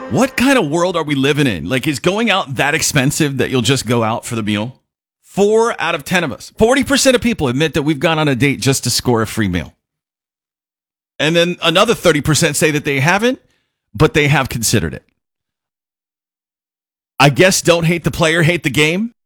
What kind of world are we living in? Like, is going out that expensive that you'll just go out for the meal? 4 out of 10 of us, 40% of people admit that we've gone on a date just to score a free meal. And then another 30% say that they haven't, but they have considered it. I guess don't hate the player, hate the game.